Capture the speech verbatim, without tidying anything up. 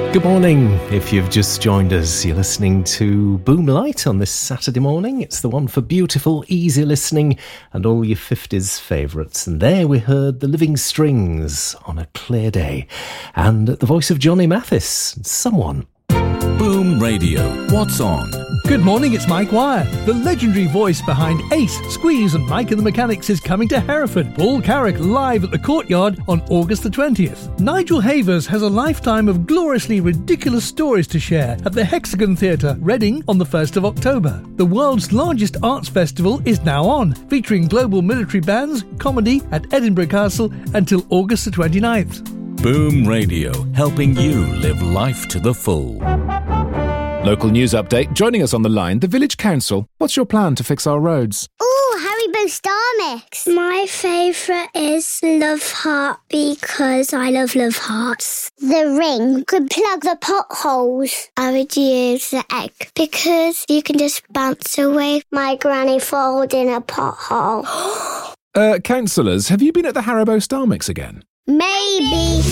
Good morning. If you've just joined us, you're listening to Boom Light on this Saturday morning. It's the one for beautiful, easy listening and all your fifties favourites. And there we heard The Living Strings on a clear day. And the voice of Johnny Mathis, Someone. Boom Radio. What's on? Good morning, it's Mike Wire. The legendary voice behind Ace, Squeeze and Mike and the Mechanics is coming to Hereford. Paul Carrick live at the Courtyard on August the twentieth. Nigel Havers has a lifetime of gloriously ridiculous stories to share at the Hexagon Theatre, Reading, on the first of October. The world's largest arts festival is now on, featuring global military bands, comedy at Edinburgh Castle until August the twenty-ninth. Boom Radio, helping you live life to the full. Local news update. Joining us on the line, the Village Council. What's your plan to fix our roads? Ooh, Haribo Star Mix. My favourite is Love Heart because I love Love Hearts. The ring could plug the potholes. I would use the egg because you can just bounce away. My granny falls in a pothole. uh, councillors, have you been at the Haribo Star Mix again? Maybe.